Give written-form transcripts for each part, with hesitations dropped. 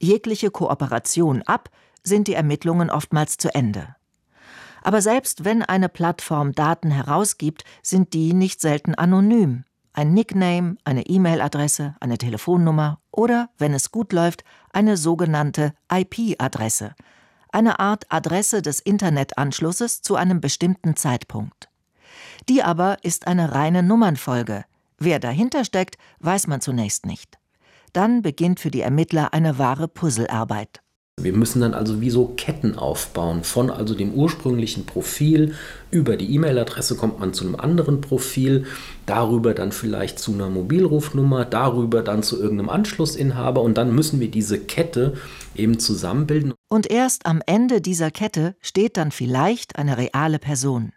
jegliche Kooperation ab, sind die Ermittlungen oftmals zu Ende. Aber selbst wenn eine Plattform Daten herausgibt, sind die nicht selten anonym. Ein Nickname, eine E-Mail-Adresse, eine Telefonnummer oder, wenn es gut läuft, eine sogenannte IP-Adresse, eine Art Adresse des Internetanschlusses zu einem bestimmten Zeitpunkt. Die aber ist eine reine Nummernfolge. Wer dahinter steckt, weiß man zunächst nicht. Dann beginnt für die Ermittler eine wahre Puzzlearbeit. Wir müssen dann also wie so Ketten aufbauen. Von also dem ursprünglichen Profil über die E-Mail-Adresse kommt man zu einem anderen Profil, darüber dann vielleicht zu einer Mobilrufnummer, darüber dann zu irgendeinem Anschlussinhaber und dann müssen wir diese Kette eben zusammenbilden. Und erst am Ende dieser Kette steht dann vielleicht eine reale Person.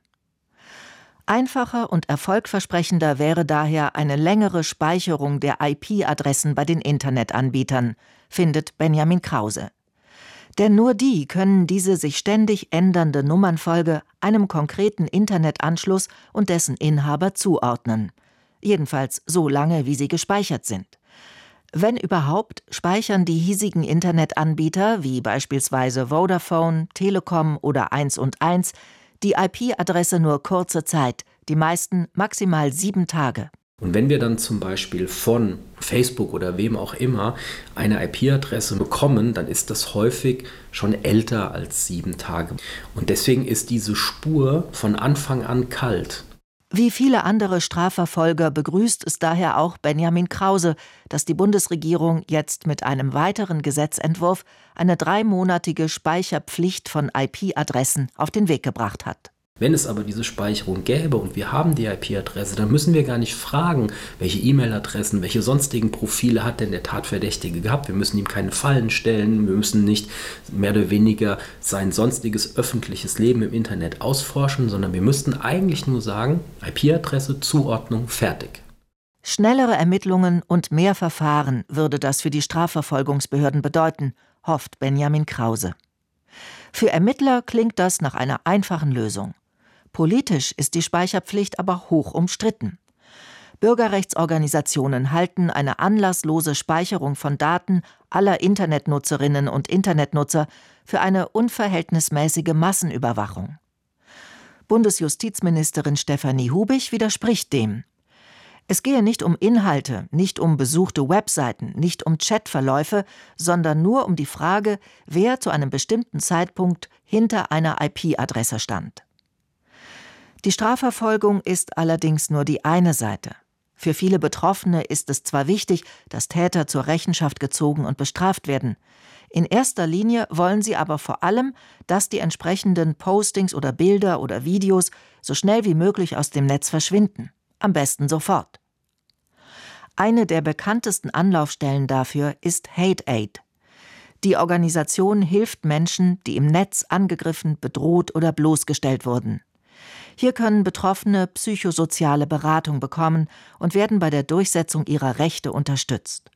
Einfacher und erfolgversprechender wäre daher eine längere Speicherung der IP-Adressen bei den Internetanbietern, findet Benjamin Krause. Denn nur die können diese sich ständig ändernde Nummernfolge einem konkreten Internetanschluss und dessen Inhaber zuordnen. Jedenfalls so lange, wie sie gespeichert sind. Wenn überhaupt, speichern die hiesigen Internetanbieter, wie beispielsweise Vodafone, Telekom oder 1&1, die IP-Adresse nur kurze Zeit, die meisten maximal 7 Tage. Und wenn wir dann zum Beispiel von Facebook oder wem auch immer eine IP-Adresse bekommen, dann ist das häufig schon älter als 7 Tage. Und deswegen ist diese Spur von Anfang an kalt. Wie viele andere Strafverfolger begrüßt es daher auch Benjamin Krause, dass die Bundesregierung jetzt mit einem weiteren Gesetzentwurf eine 3-monatige Speicherpflicht von IP-Adressen auf den Weg gebracht hat. Wenn es aber diese Speicherung gäbe und wir haben die IP-Adresse, dann müssen wir gar nicht fragen, welche E-Mail-Adressen, welche sonstigen Profile hat denn der Tatverdächtige gehabt. Wir müssen ihm keine Fallen stellen, wir müssen nicht mehr oder weniger sein sonstiges öffentliches Leben im Internet ausforschen, sondern wir müssten eigentlich nur sagen, IP-Adresse, Zuordnung, fertig. Schnellere Ermittlungen und mehr Verfahren würde das für die Strafverfolgungsbehörden bedeuten, hofft Benjamin Krause. Für Ermittler klingt das nach einer einfachen Lösung. Politisch ist die Speicherpflicht aber hoch umstritten. Bürgerrechtsorganisationen halten eine anlasslose Speicherung von Daten aller Internetnutzerinnen und Internetnutzer für eine unverhältnismäßige Massenüberwachung. Bundesjustizministerin Stefanie Hubich widerspricht dem. Es gehe nicht um Inhalte, nicht um besuchte Webseiten, nicht um Chatverläufe, sondern nur um die Frage, wer zu einem bestimmten Zeitpunkt hinter einer IP-Adresse stand. Die Strafverfolgung ist allerdings nur die eine Seite. Für viele Betroffene ist es zwar wichtig, dass Täter zur Rechenschaft gezogen und bestraft werden. In erster Linie wollen sie aber vor allem, dass die entsprechenden Postings oder Bilder oder Videos so schnell wie möglich aus dem Netz verschwinden. Am besten sofort. Eine der bekanntesten Anlaufstellen dafür ist Hate-Aid. Die Organisation hilft Menschen, die im Netz angegriffen, bedroht oder bloßgestellt wurden. Hier können Betroffene psychosoziale Beratung bekommen und werden bei der Durchsetzung ihrer Rechte unterstützt.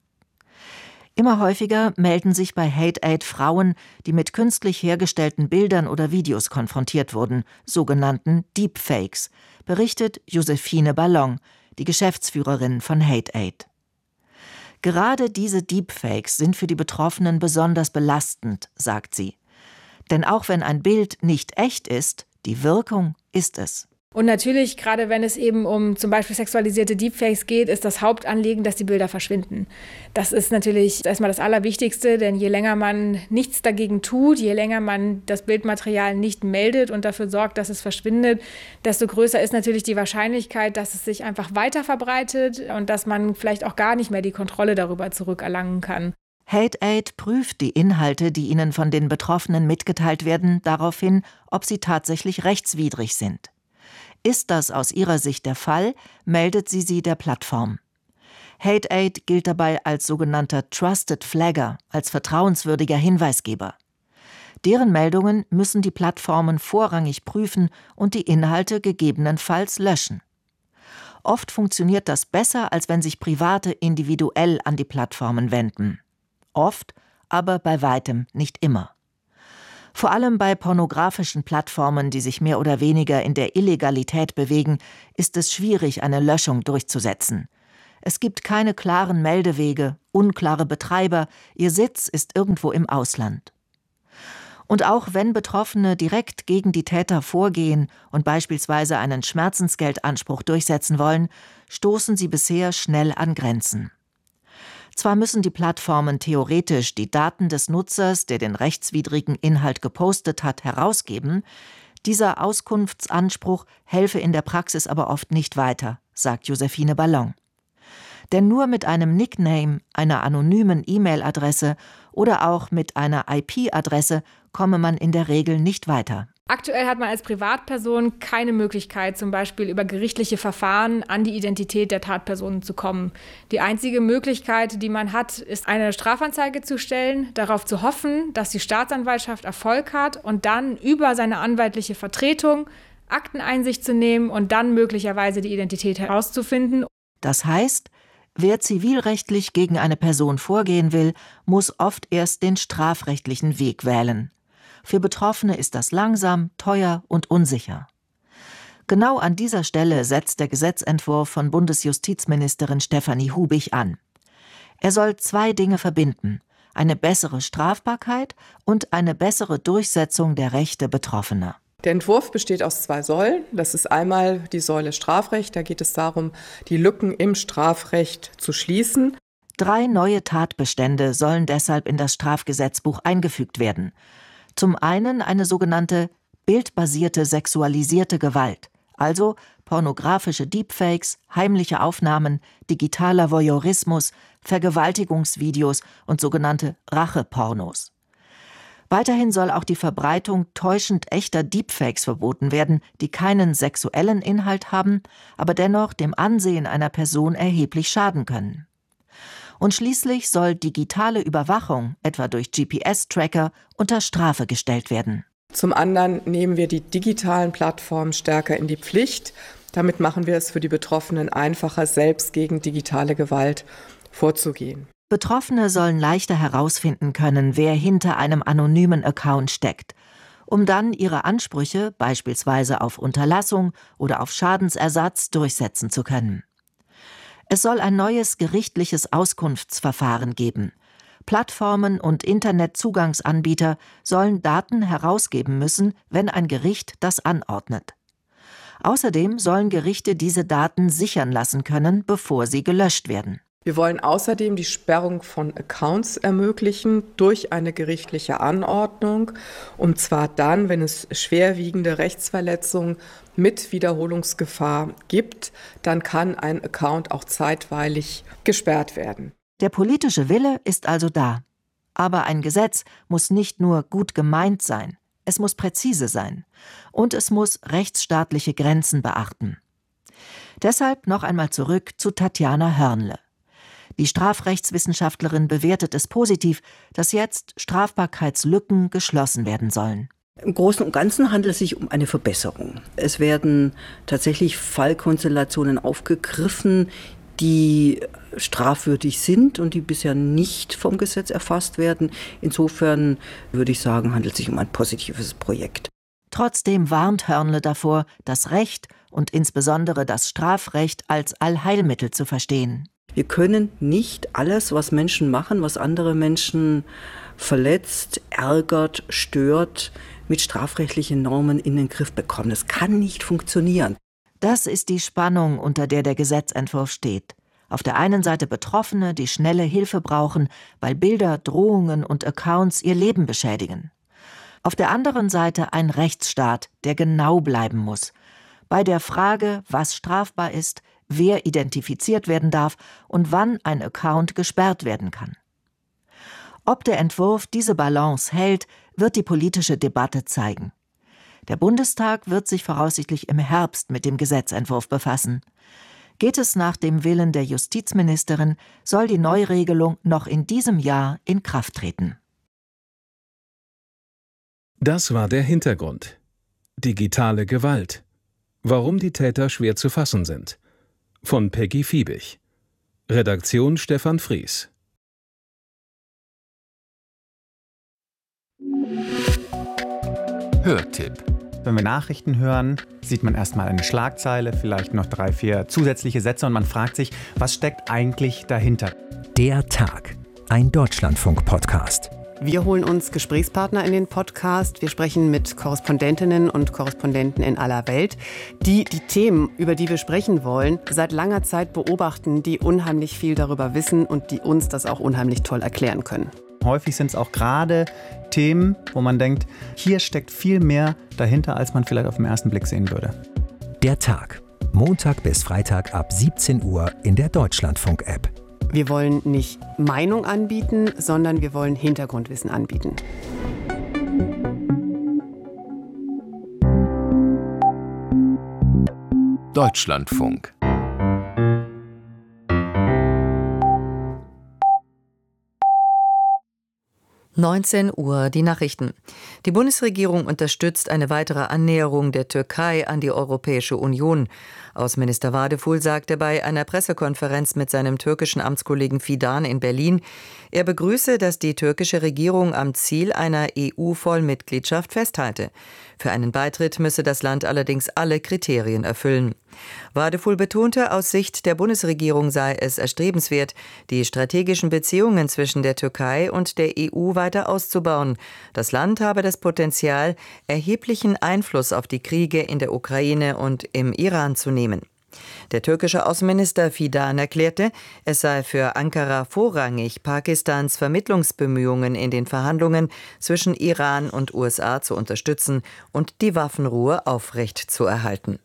Immer häufiger melden sich bei Hate-Aid Frauen, die mit künstlich hergestellten Bildern oder Videos konfrontiert wurden, sogenannten Deepfakes, berichtet Josephine Ballon, die Geschäftsführerin von Hate-Aid. Gerade diese Deepfakes sind für die Betroffenen besonders belastend, sagt sie. Denn auch wenn ein Bild nicht echt ist, die Wirkung ist es. Und natürlich, gerade wenn es eben um zum Beispiel sexualisierte Deepfakes geht, ist das Hauptanliegen, dass die Bilder verschwinden. Das ist natürlich erstmal das Allerwichtigste, denn je länger man nichts dagegen tut, je länger man das Bildmaterial nicht meldet und dafür sorgt, dass es verschwindet, desto größer ist natürlich die Wahrscheinlichkeit, dass es sich einfach weiter verbreitet und dass man vielleicht auch gar nicht mehr die Kontrolle darüber zurückerlangen kann. Hate-Aid prüft die Inhalte, die ihnen von den Betroffenen mitgeteilt werden, darauf hin, ob sie tatsächlich rechtswidrig sind. Ist das aus ihrer Sicht der Fall, meldet sie der Plattform. Hate-Aid gilt dabei als sogenannter Trusted Flagger, als vertrauenswürdiger Hinweisgeber. Deren Meldungen müssen die Plattformen vorrangig prüfen und die Inhalte gegebenenfalls löschen. Oft funktioniert das besser, als wenn sich Private individuell an die Plattformen wenden. Oft, aber bei weitem nicht immer. Vor allem bei pornografischen Plattformen, die sich mehr oder weniger in der Illegalität bewegen, ist es schwierig, eine Löschung durchzusetzen. Es gibt keine klaren Meldewege, unklare Betreiber, ihr Sitz ist irgendwo im Ausland. Und auch wenn Betroffene direkt gegen die Täter vorgehen und beispielsweise einen Schmerzensgeldanspruch durchsetzen wollen, stoßen sie bisher schnell an Grenzen. Zwar müssen die Plattformen theoretisch die Daten des Nutzers, der den rechtswidrigen Inhalt gepostet hat, herausgeben, dieser Auskunftsanspruch helfe in der Praxis aber oft nicht weiter, sagt Josephine Ballon. Denn nur mit einem Nickname, einer anonymen E-Mail-Adresse oder auch mit einer IP-Adresse komme man in der Regel nicht weiter. Aktuell hat man als Privatperson keine Möglichkeit, zum Beispiel über gerichtliche Verfahren an die Identität der Tatpersonen zu kommen. Die einzige Möglichkeit, die man hat, ist eine Strafanzeige zu stellen, darauf zu hoffen, dass die Staatsanwaltschaft Erfolg hat und dann über seine anwaltliche Vertretung Akteneinsicht zu nehmen und dann möglicherweise die Identität herauszufinden. Das heißt, wer zivilrechtlich gegen eine Person vorgehen will, muss oft erst den strafrechtlichen Weg wählen. Für Betroffene ist das langsam, teuer und unsicher. Genau an dieser Stelle setzt der Gesetzentwurf von Bundesjustizministerin Stefanie Hubig an. Er soll 2 Dinge verbinden: eine bessere Strafbarkeit und eine bessere Durchsetzung der Rechte Betroffener. Der Entwurf besteht aus 2 Säulen. Das ist einmal die Säule Strafrecht. Da geht es darum, die Lücken im Strafrecht zu schließen. 3 neue Tatbestände sollen deshalb in das Strafgesetzbuch eingefügt werden. Zum einen eine sogenannte bildbasierte sexualisierte Gewalt, also pornografische Deepfakes, heimliche Aufnahmen, digitaler Voyeurismus, Vergewaltigungsvideos und sogenannte Rachepornos. Weiterhin soll auch die Verbreitung täuschend echter Deepfakes verboten werden, die keinen sexuellen Inhalt haben, aber dennoch dem Ansehen einer Person erheblich schaden können. Und schließlich soll digitale Überwachung, etwa durch GPS-Tracker, unter Strafe gestellt werden. Zum anderen nehmen wir die digitalen Plattformen stärker in die Pflicht. Damit machen wir es für die Betroffenen einfacher, selbst gegen digitale Gewalt vorzugehen. Betroffene sollen leichter herausfinden können, wer hinter einem anonymen Account steckt, um dann ihre Ansprüche, beispielsweise auf Unterlassung oder auf Schadensersatz, durchsetzen zu können. Es soll ein neues gerichtliches Auskunftsverfahren geben. Plattformen und Internetzugangsanbieter sollen Daten herausgeben müssen, wenn ein Gericht das anordnet. Außerdem sollen Gerichte diese Daten sichern lassen können, bevor sie gelöscht werden. Wir wollen außerdem die Sperrung von Accounts ermöglichen durch eine gerichtliche Anordnung, und zwar dann, wenn es schwerwiegende Rechtsverletzungen mit Wiederholungsgefahr gibt, dann kann ein Account auch zeitweilig gesperrt werden. Der politische Wille ist also da. Aber ein Gesetz muss nicht nur gut gemeint sein, es muss präzise sein und es muss rechtsstaatliche Grenzen beachten. Deshalb noch einmal zurück zu Tatjana Hörnle. Die Strafrechtswissenschaftlerin bewertet es positiv, dass jetzt Strafbarkeitslücken geschlossen werden sollen. Im Großen und Ganzen handelt es sich um eine Verbesserung. Es werden tatsächlich Fallkonstellationen aufgegriffen, die strafwürdig sind und die bisher nicht vom Gesetz erfasst werden. Insofern würde ich sagen, handelt es sich um ein positives Projekt. Trotzdem warnt Hörnle davor, das Recht und insbesondere das Strafrecht als Allheilmittel zu verstehen. Wir können nicht alles, was Menschen machen, was andere Menschen verletzt, ärgert, stört, mit strafrechtlichen Normen in den Griff bekommen. Das kann nicht funktionieren. Das ist die Spannung, unter der der Gesetzentwurf steht. Auf der einen Seite Betroffene, die schnelle Hilfe brauchen, weil Bilder, Drohungen und Accounts ihr Leben beschädigen. Auf der anderen Seite ein Rechtsstaat, der genau bleiben muss. Bei der Frage, was strafbar ist, wer identifiziert werden darf und wann ein Account gesperrt werden kann. Ob der Entwurf diese Balance hält, wird die politische Debatte zeigen. Der Bundestag wird sich voraussichtlich im Herbst mit dem Gesetzentwurf befassen. Geht es nach dem Willen der Justizministerin, soll die Neuregelung noch in diesem Jahr in Kraft treten. Das war der Hintergrund. Digitale Gewalt. Warum die Täter schwer zu fassen sind. Von Peggy Fiebig. Redaktion Stefan Fries. Hörtipp Wenn wir Nachrichten hören, sieht man erstmal eine Schlagzeile, vielleicht noch 3, 4 zusätzliche Sätze und man fragt sich, was steckt eigentlich dahinter? Der Tag, ein Deutschlandfunk-Podcast. Wir holen uns Gesprächspartner in den Podcast. Wir sprechen mit Korrespondentinnen und Korrespondenten in aller Welt, die die Themen, über die wir sprechen wollen, seit langer Zeit beobachten, die unheimlich viel darüber wissen und die uns das auch unheimlich toll erklären können. Häufig sind es auch gerade Themen, wo man denkt, hier steckt viel mehr dahinter, als man vielleicht auf den ersten Blick sehen würde. Der Tag, Montag bis Freitag ab 17 Uhr in der Deutschlandfunk-App. Wir wollen nicht Meinung anbieten, sondern wir wollen Hintergrundwissen anbieten. Deutschlandfunk. Uhr, die Nachrichten. Die Bundesregierung unterstützt eine weitere Annäherung der Türkei an die Europäische Union. Außenminister Vadeful sagte bei einer Pressekonferenz mit seinem türkischen Amtskollegen Fidan in Berlin, er begrüße, dass die türkische Regierung am Ziel einer EU-Vollmitgliedschaft festhalte. Für einen Beitritt müsse das Land allerdings alle Kriterien erfüllen. Vadeful betonte, aus Sicht der Bundesregierung sei es erstrebenswert, die strategischen Beziehungen zwischen der Türkei und der EU weiter auszubauen. Das Land habe das Potenzial, erheblichen Einfluss auf die Kriege in der Ukraine und im Iran zu nehmen. Der türkische Außenminister Fidan erklärte, es sei für Ankara vorrangig, Pakistans Vermittlungsbemühungen in den Verhandlungen zwischen Iran und USA zu unterstützen und die Waffenruhe aufrechtzuerhalten.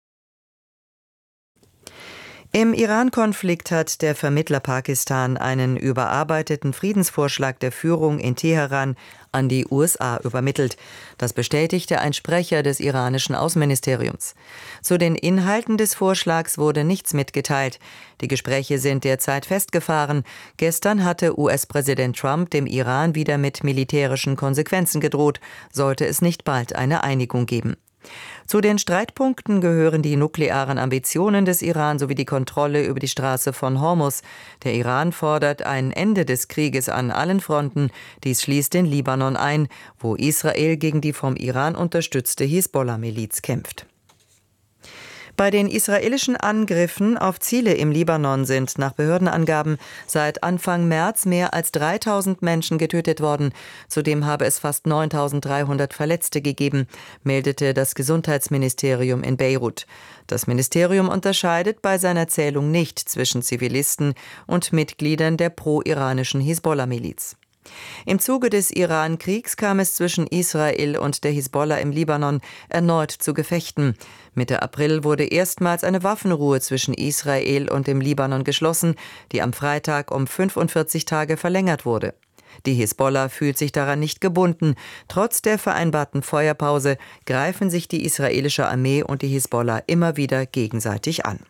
Im Iran-Konflikt hat der Vermittler Pakistan einen überarbeiteten Friedensvorschlag der Führung in Teheran an die USA übermittelt. Das bestätigte ein Sprecher des iranischen Außenministeriums. Zu den Inhalten des Vorschlags wurde nichts mitgeteilt. Die Gespräche sind derzeit festgefahren. Gestern hatte US-Präsident Trump dem Iran wieder mit militärischen Konsequenzen gedroht, sollte es nicht bald eine Einigung geben. Zu den Streitpunkten gehören die nuklearen Ambitionen des Iran sowie die Kontrolle über die Straße von Hormuz. Der Iran fordert ein Ende des Krieges an allen Fronten. Dies schließt den Libanon ein, wo Israel gegen die vom Iran unterstützte Hisbollah-Miliz kämpft. Bei den israelischen Angriffen auf Ziele im Libanon sind nach Behördenangaben seit Anfang März mehr als 3.000 Menschen getötet worden. Zudem habe es fast 9.300 Verletzte gegeben, meldete das Gesundheitsministerium in Beirut. Das Ministerium unterscheidet bei seiner Zählung nicht zwischen Zivilisten und Mitgliedern der pro-iranischen Hisbollah-Miliz. Im Zuge des Iran-Kriegs kam es zwischen Israel und der Hisbollah im Libanon erneut zu Gefechten. Mitte April wurde erstmals eine Waffenruhe zwischen Israel und dem Libanon geschlossen, die am Freitag um 45 Tage verlängert wurde. Die Hisbollah fühlt sich daran nicht gebunden. Trotz der vereinbarten Feuerpause greifen sich die israelische Armee und die Hisbollah immer wieder gegenseitig an.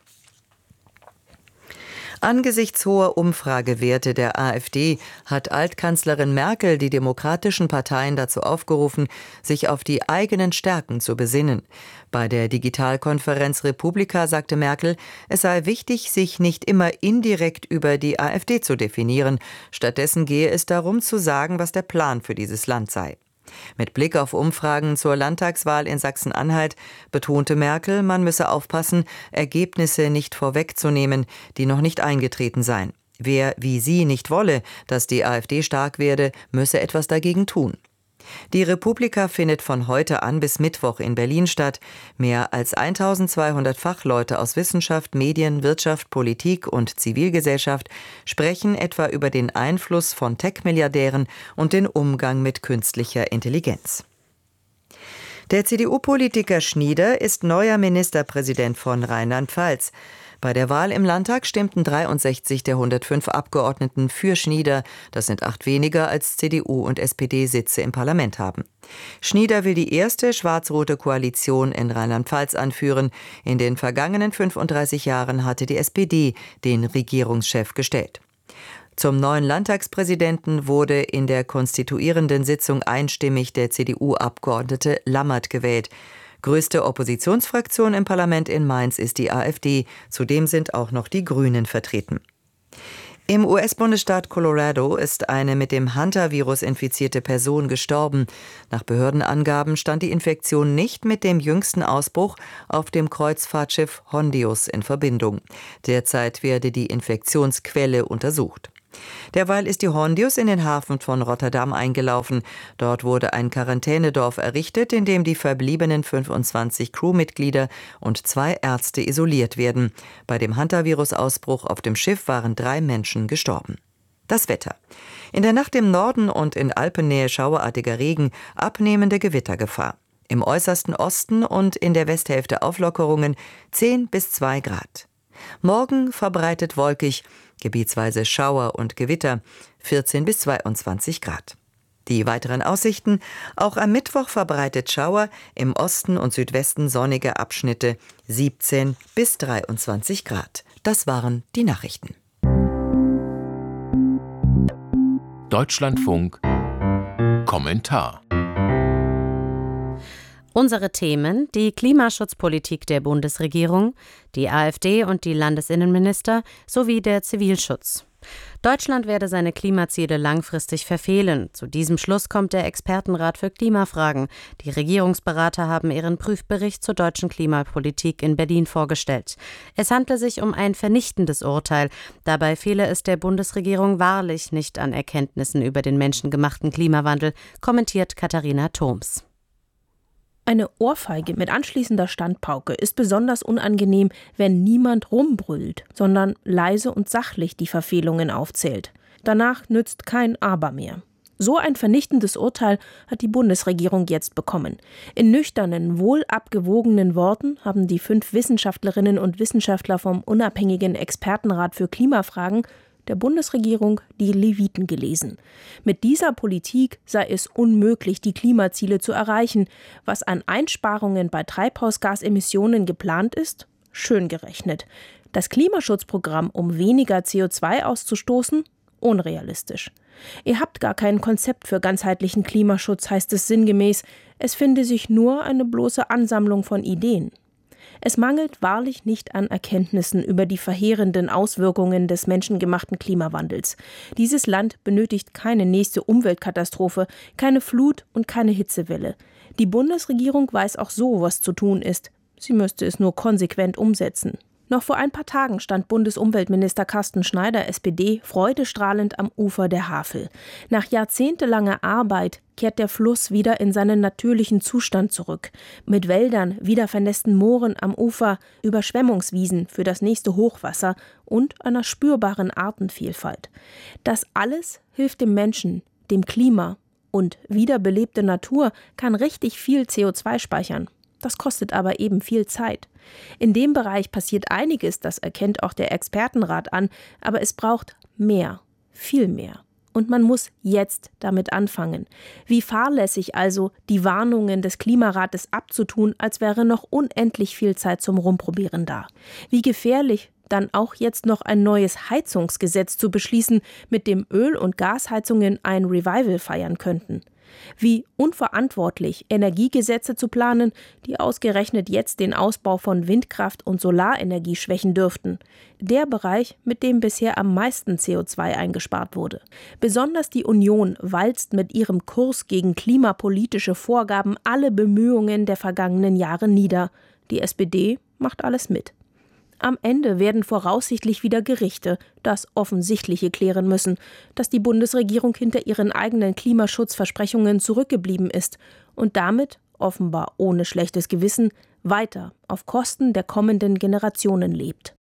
Angesichts hoher Umfragewerte der AfD hat Altkanzlerin Merkel die demokratischen Parteien dazu aufgerufen, sich auf die eigenen Stärken zu besinnen. Bei der Digitalkonferenz Republika sagte Merkel, es sei wichtig, sich nicht immer indirekt über die AfD zu definieren. Stattdessen gehe es darum, zu sagen, was der Plan für dieses Land sei. Mit Blick auf Umfragen zur Landtagswahl in Sachsen-Anhalt betonte Merkel, man müsse aufpassen, Ergebnisse nicht vorwegzunehmen, die noch nicht eingetreten seien. Wer wie sie nicht wolle, dass die AfD stark werde, müsse etwas dagegen tun. Die Republika findet von heute an bis Mittwoch in Berlin statt. Mehr als 1200 Fachleute aus Wissenschaft, Medien, Wirtschaft, Politik und Zivilgesellschaft sprechen etwa über den Einfluss von Tech-Milliardären und den Umgang mit künstlicher Intelligenz. Der CDU-Politiker Schnieder ist neuer Ministerpräsident von Rheinland-Pfalz. Bei der Wahl im Landtag stimmten 63 der 105 Abgeordneten für Schnieder. Das sind 8 weniger, als CDU und SPD Sitze im Parlament haben. Schnieder will die erste schwarz-rote Koalition in Rheinland-Pfalz anführen. In den vergangenen 35 Jahren hatte die SPD den Regierungschef gestellt. Zum neuen Landtagspräsidenten wurde in der konstituierenden Sitzung einstimmig der CDU-Abgeordnete Lammert gewählt. Größte Oppositionsfraktion im Parlament in Mainz ist die AfD. Zudem sind auch noch die Grünen vertreten. Im US-Bundesstaat Colorado ist eine mit dem Hunter-Virus infizierte Person gestorben. Nach Behördenangaben stand die Infektion nicht mit dem jüngsten Ausbruch auf dem Kreuzfahrtschiff Hondius in Verbindung. Derzeit werde die Infektionsquelle untersucht. Derweil ist die Hondius in den Hafen von Rotterdam eingelaufen. Dort wurde ein Quarantänedorf errichtet, in dem die verbliebenen 25 Crewmitglieder und 2 Ärzte isoliert werden. Bei dem Hunter-Virus-Ausbruch auf dem Schiff waren 3 Menschen gestorben. Das Wetter. In der Nacht im Norden und in Alpennähe schauerartiger Regen, abnehmende Gewittergefahr. Im äußersten Osten und in der Westhälfte Auflockerungen 10 bis 2 Grad. Morgen verbreitet wolkig, gebietsweise Schauer und Gewitter, 14 bis 22 Grad. Die weiteren Aussichten: Auch am Mittwoch verbreitet Schauer, im Osten und Südwesten sonnige Abschnitte, 17 bis 23 Grad. Das waren die Nachrichten. Deutschlandfunk Kommentar. Unsere Themen: die Klimaschutzpolitik der Bundesregierung, die AfD und die Landesinnenminister sowie der Zivilschutz. Deutschland werde seine Klimaziele langfristig verfehlen. Zu diesem Schluss kommt der Expertenrat für Klimafragen. Die Regierungsberater haben ihren Prüfbericht zur deutschen Klimapolitik in Berlin vorgestellt. Es handle sich um ein vernichtendes Urteil. Dabei fehle es der Bundesregierung wahrlich nicht an Erkenntnissen über den menschengemachten Klimawandel, kommentiert Katharina Thoms. Eine Ohrfeige mit anschließender Standpauke ist besonders unangenehm, wenn niemand rumbrüllt, sondern leise und sachlich die Verfehlungen aufzählt. Danach nützt kein Aber mehr. So ein vernichtendes Urteil hat die Bundesregierung jetzt bekommen. In nüchternen, wohl abgewogenen Worten haben die 5 Wissenschaftlerinnen und Wissenschaftler vom unabhängigen Expertenrat für Klimafragen der Bundesregierung die Leviten gelesen. Mit dieser Politik sei es unmöglich, die Klimaziele zu erreichen. Was an Einsparungen bei Treibhausgasemissionen geplant ist? Schön gerechnet. Das Klimaschutzprogramm, um weniger CO2 auszustoßen? Unrealistisch. Ihr habt gar kein Konzept für ganzheitlichen Klimaschutz, heißt es sinngemäß. Es finde sich nur eine bloße Ansammlung von Ideen. Es mangelt wahrlich nicht an Erkenntnissen über die verheerenden Auswirkungen des menschengemachten Klimawandels. Dieses Land benötigt keine nächste Umweltkatastrophe, keine Flut und keine Hitzewelle. Die Bundesregierung weiß auch so, was zu tun ist. Sie müsste es nur konsequent umsetzen. Noch vor ein paar Tagen stand Bundesumweltminister Carsten Schneider, SPD, freudestrahlend am Ufer der Havel. Nach jahrzehntelanger Arbeit kehrt der Fluss wieder in seinen natürlichen Zustand zurück. Mit Wäldern, wiedervernässten Mooren am Ufer, Überschwemmungswiesen für das nächste Hochwasser und einer spürbaren Artenvielfalt. Das alles hilft dem Menschen, dem Klima, und wiederbelebte Natur kann richtig viel CO2 speichern. Das kostet aber eben viel Zeit. In dem Bereich passiert einiges, das erkennt auch der Expertenrat an, aber es braucht mehr, viel mehr. Und man muss jetzt damit anfangen. Wie fahrlässig also, die Warnungen des Klimarates abzutun, als wäre noch unendlich viel Zeit zum Rumprobieren da. Wie gefährlich, dann auch jetzt noch ein neues Heizungsgesetz zu beschließen, mit dem Öl- und Gasheizungen ein Revival feiern könnten. Wie unverantwortlich, Energiegesetze zu planen, die ausgerechnet jetzt den Ausbau von Windkraft und Solarenergie schwächen dürften. Der Bereich, mit dem bisher am meisten CO2 eingespart wurde. Besonders die Union walzt mit ihrem Kurs gegen klimapolitische Vorgaben alle Bemühungen der vergangenen Jahre nieder. Die SPD macht alles mit. Am Ende werden voraussichtlich wieder Gerichte das Offensichtliche klären müssen, dass die Bundesregierung hinter ihren eigenen Klimaschutzversprechungen zurückgeblieben ist und damit, offenbar ohne schlechtes Gewissen, weiter auf Kosten der kommenden Generationen lebt.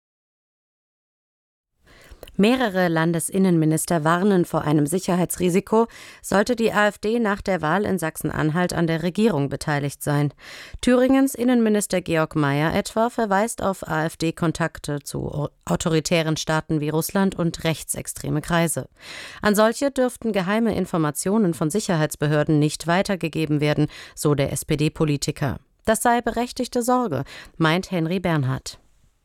Mehrere Landesinnenminister warnen vor einem Sicherheitsrisiko, sollte die AfD nach der Wahl in Sachsen-Anhalt an der Regierung beteiligt sein. Thüringens Innenminister Georg Mayer etwa verweist auf AfD-Kontakte zu autoritären Staaten wie Russland und rechtsextreme Kreise. An solche dürften geheime Informationen von Sicherheitsbehörden nicht weitergegeben werden, so der SPD-Politiker. Das sei berechtigte Sorge, meint Henry Bernhard.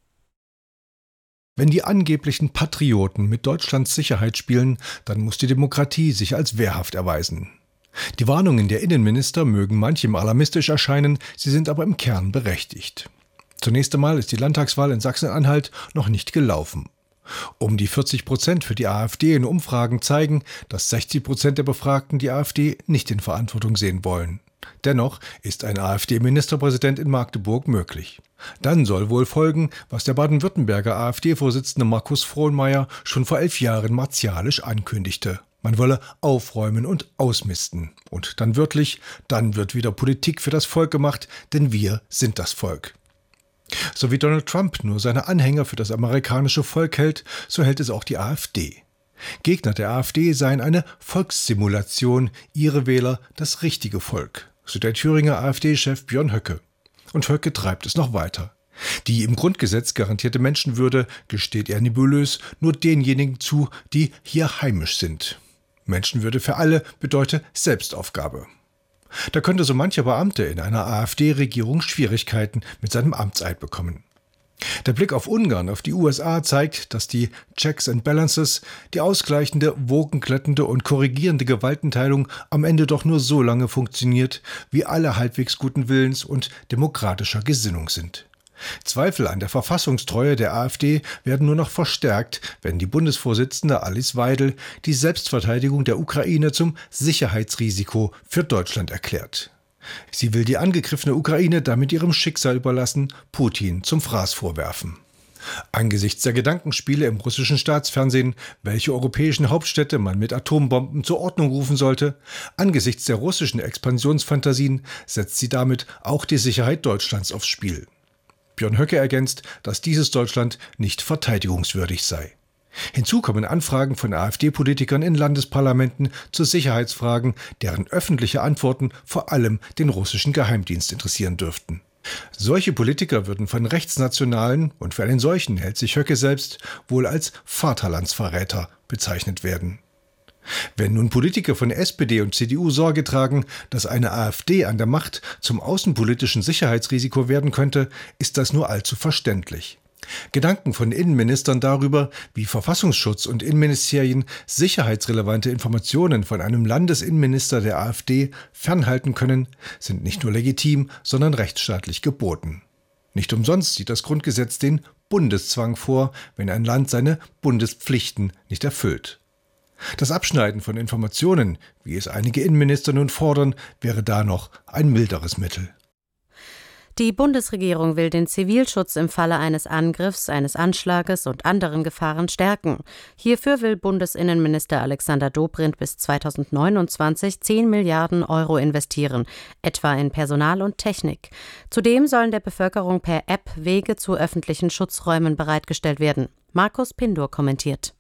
Wenn die angeblichen Patrioten mit Deutschlands Sicherheit spielen, dann muss die Demokratie sich als wehrhaft erweisen. Die Warnungen der Innenminister mögen manchem alarmistisch erscheinen, sie sind aber im Kern berechtigt. Zunächst einmal ist die Landtagswahl in Sachsen-Anhalt noch nicht gelaufen. Um die 40% für die AfD in Umfragen zeigen, dass 60% der Befragten die AfD nicht in Verantwortung sehen wollen. Dennoch ist ein AfD-Ministerpräsident in Magdeburg möglich. Dann soll wohl folgen, was der Baden-Württemberger AfD-Vorsitzende Markus Frohnmayer schon vor 11 Jahren martialisch ankündigte. Man wolle aufräumen und ausmisten. Und dann wörtlich, dann wird wieder Politik für das Volk gemacht, denn wir sind das Volk. So wie Donald Trump nur seine Anhänger für das amerikanische Volk hält, so hält es auch die AfD. Gegner der AfD seien eine Volkssimulation, ihre Wähler das richtige Volk, so der Thüringer AfD-Chef Björn Höcke. Und Höcke treibt es noch weiter. Die im Grundgesetz garantierte Menschenwürde gesteht er nebulös nur denjenigen zu, die hier heimisch sind. Menschenwürde für alle bedeutet Selbstaufgabe. Da könnte so mancher Beamte in einer AfD-Regierung Schwierigkeiten mit seinem Amtseid bekommen. Der Blick auf Ungarn, auf die USA zeigt, dass die Checks and Balances, die ausgleichende, wogenglättende und korrigierende Gewaltenteilung am Ende doch nur so lange funktioniert, wie alle halbwegs guten Willens und demokratischer Gesinnung sind. Zweifel an der Verfassungstreue der AfD werden nur noch verstärkt, wenn die Bundesvorsitzende Alice Weidel die Selbstverteidigung der Ukraine zum Sicherheitsrisiko für Deutschland erklärt. Sie will die angegriffene Ukraine damit ihrem Schicksal überlassen, Putin zum Fraß vorwerfen. Angesichts der Gedankenspiele im russischen Staatsfernsehen, welche europäischen Hauptstädte man mit Atombomben zur Ordnung rufen sollte, angesichts der russischen Expansionsfantasien setzt sie damit auch die Sicherheit Deutschlands aufs Spiel. Björn Höcke ergänzt, dass dieses Deutschland nicht verteidigungswürdig sei. Hinzu kommen Anfragen von AfD-Politikern in Landesparlamenten zu Sicherheitsfragen, deren öffentliche Antworten vor allem den russischen Geheimdienst interessieren dürften. Solche Politiker würden von Rechtsnationalen, und für einen solchen hält sich Höcke selbst, wohl als Vaterlandsverräter bezeichnet werden. Wenn nun Politiker von SPD und CDU Sorge tragen, dass eine AfD an der Macht zum außenpolitischen Sicherheitsrisiko werden könnte, ist das nur allzu verständlich. Gedanken von Innenministern darüber, wie Verfassungsschutz und Innenministerien sicherheitsrelevante Informationen von einem Landesinnenminister der AfD fernhalten können, sind nicht nur legitim, sondern rechtsstaatlich geboten. Nicht umsonst sieht das Grundgesetz den Bundeszwang vor, wenn ein Land seine Bundespflichten nicht erfüllt. Das Abschneiden von Informationen, wie es einige Innenminister nun fordern, wäre da noch ein milderes Mittel. Die Bundesregierung will den Zivilschutz im Falle eines Angriffs, eines Anschlages und anderen Gefahren stärken. Hierfür will Bundesinnenminister Alexander Dobrindt bis 2029 10 Milliarden Euro investieren, etwa in Personal und Technik. Zudem sollen der Bevölkerung per App Wege zu öffentlichen Schutzräumen bereitgestellt werden. Markus Pindur kommentiert.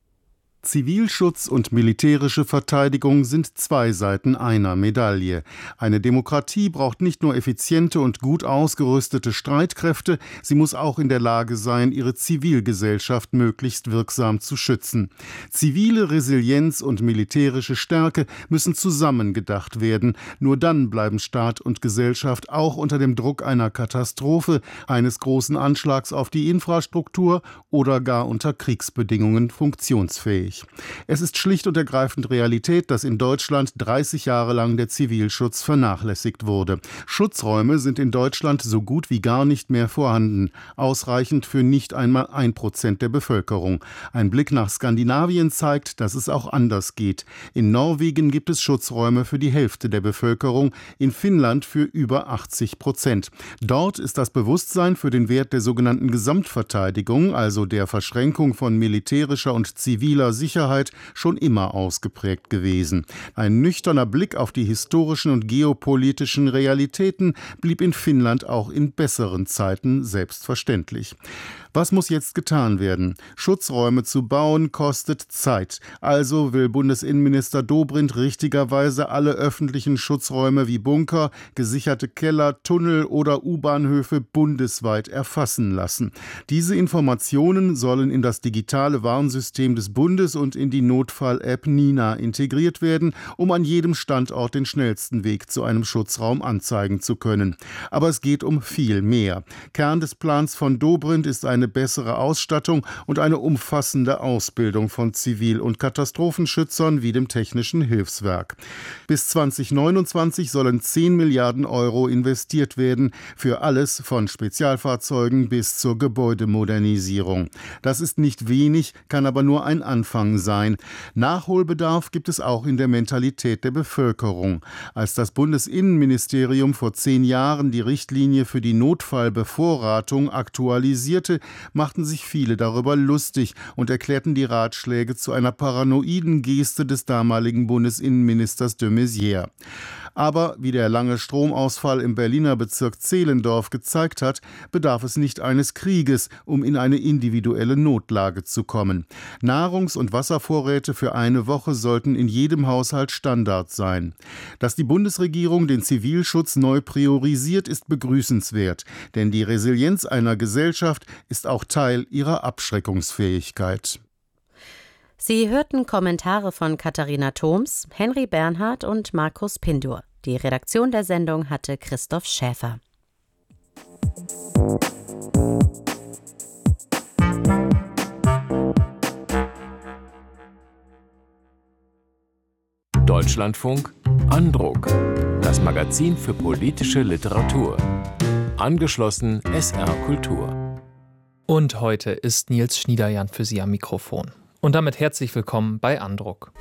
Zivilschutz und militärische Verteidigung sind zwei Seiten einer Medaille. Eine Demokratie braucht nicht nur effiziente und gut ausgerüstete Streitkräfte, sie muss auch in der Lage sein, ihre Zivilgesellschaft möglichst wirksam zu schützen. Zivile Resilienz und militärische Stärke müssen zusammengedacht werden. Nur dann bleiben Staat und Gesellschaft auch unter dem Druck einer Katastrophe, eines großen Anschlags auf die Infrastruktur oder gar unter Kriegsbedingungen funktionsfähig. Es ist schlicht und ergreifend Realität, dass in Deutschland 30 Jahre lang der Zivilschutz vernachlässigt wurde. Schutzräume sind in Deutschland so gut wie gar nicht mehr vorhanden, ausreichend für nicht einmal 1% der Bevölkerung. Ein Blick nach Skandinavien zeigt, dass es auch anders geht. In Norwegen gibt es Schutzräume für die Hälfte der Bevölkerung, in Finnland für über 80%. Dort ist das Bewusstsein für den Wert der sogenannten Gesamtverteidigung, also der Verschränkung von militärischer und ziviler Sicherheit, schon immer ausgeprägt gewesen. Ein nüchterner Blick auf die historischen und geopolitischen Realitäten blieb in Finnland auch in besseren Zeiten selbstverständlich. Was muss jetzt getan werden? Schutzräume zu bauen kostet Zeit. Also will Bundesinnenminister Dobrindt richtigerweise alle öffentlichen Schutzräume wie Bunker, gesicherte Keller, Tunnel oder U-Bahnhöfe bundesweit erfassen lassen. Diese Informationen sollen in das digitale Warnsystem des Bundes und in die Notfall-App Nina integriert werden, um an jedem Standort den schnellsten Weg zu einem Schutzraum anzeigen zu können. Aber es geht um viel mehr. Kern des Plans von Dobrindt ist eine eine bessere Ausstattung und eine umfassende Ausbildung von Zivil- und Katastrophenschützern wie dem Technischen Hilfswerk. Bis 2029 sollen 10 Milliarden Euro investiert werden, für alles von Spezialfahrzeugen bis zur Gebäudemodernisierung. Das ist nicht wenig, kann aber nur ein Anfang sein. Nachholbedarf gibt es auch in der Mentalität der Bevölkerung. Als das Bundesinnenministerium vor 10 Jahren die Richtlinie für die Notfallbevorratung aktualisierte, machten sich viele darüber lustig und erklärten die Ratschläge zu einer paranoiden Geste des damaligen Bundesinnenministers de Maizière. Aber wie der lange Stromausfall im Berliner Bezirk Zehlendorf gezeigt hat, bedarf es nicht eines Krieges, um in eine individuelle Notlage zu kommen. Nahrungs- und Wasservorräte für eine Woche sollten in jedem Haushalt Standard sein. Dass die Bundesregierung den Zivilschutz neu priorisiert, ist begrüßenswert, denn die Resilienz einer Gesellschaft ist auch Teil ihrer Abschreckungsfähigkeit. Sie hörten Kommentare von Katharina Thoms, Henry Bernhard und Markus Pindur. Die Redaktion der Sendung hatte Christoph Schäfer. Deutschlandfunk Andruck. Das Magazin für politische Literatur. Angeschlossen SR Kultur. Und heute ist Nils Schniederjan für Sie am Mikrofon. Und damit herzlich willkommen bei Andruck.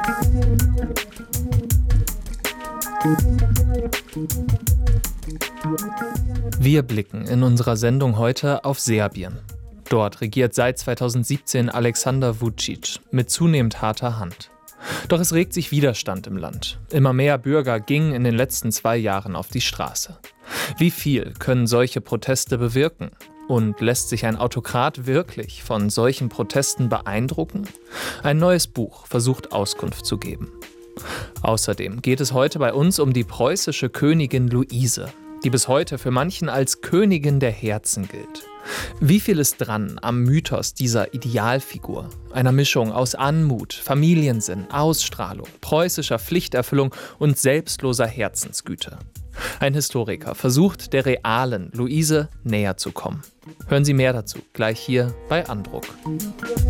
Wir blicken in unserer Sendung heute auf Serbien. Dort regiert seit 2017 Aleksandar Vučić mit zunehmend harter Hand. Doch es regt sich Widerstand im Land. Immer mehr Bürger gingen in den letzten 2 Jahren auf die Straße. Wie viel können solche Proteste bewirken? Und lässt sich ein Autokrat wirklich von solchen Protesten beeindrucken? Ein neues Buch versucht Auskunft zu geben. Außerdem geht es heute bei uns um die preußische Königin Luise, die bis heute für manchen als Königin der Herzen gilt. Wie viel ist dran am Mythos dieser Idealfigur? Einer Mischung aus Anmut, Familiensinn, Ausstrahlung, preußischer Pflichterfüllung und selbstloser Herzensgüte. Ein Historiker versucht, der realen Luise näher zu kommen. Hören Sie mehr dazu gleich hier bei Andruck.